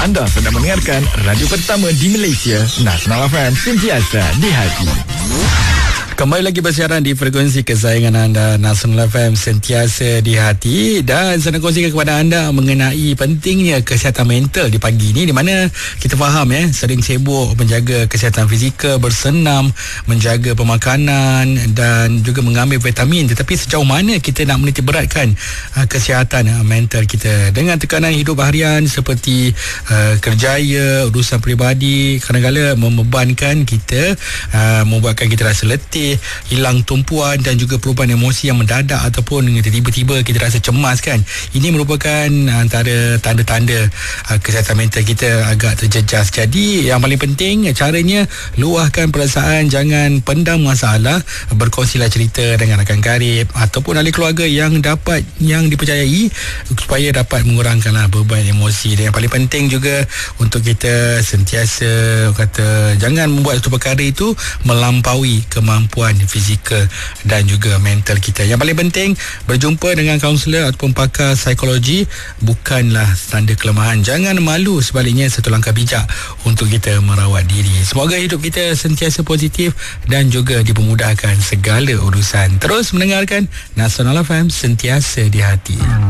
Anda sedang mendengarkan radio pertama di Malaysia, Nasional FM, sentiasa di hati. Kembali lagi bersiaran di frekuensi kesayangan anda, Nasional FM, sentiasa di hati. Dan saya nak kongsikan kepada anda mengenai pentingnya kesihatan mental di pagi ni, di mana kita faham sering sibuk menjaga kesihatan fizikal, bersenam, menjaga pemakanan dan juga mengambil vitamin. Tetapi sejauh mana kita nak menitik beratkan kesihatan mental kita dengan tekanan hidup harian seperti kerjaya, urusan peribadi, kadang-kadang membebankan kita, membuatkan kita rasa letih, hilang tumpuan dan juga perubahan emosi yang mendadak ataupun tiba-tiba kita rasa cemas kan. Ini merupakan antara tanda-tanda kesihatan mental kita agak terjejas. Jadi yang paling penting caranya, luahkan perasaan, jangan pendam masalah, berkongsilah cerita dengan rakan karib ataupun ahli keluarga yang dipercayai supaya dapat mengurangkanlah beban emosi. Dan yang paling penting juga untuk kita sentiasa jangan membuat satu perkara itu melampaui kemampuan fizikal dan juga mental kita. Yang paling penting, berjumpa dengan kaunselor ataupun pakar psikologi bukanlah tanda kelemahan. Jangan malu, sebaliknya satu langkah bijak untuk kita merawat diri. Semoga hidup kita sentiasa positif dan juga dipermudahkan segala urusan. Terus mendengarkan Nasional FM, sentiasa di hati.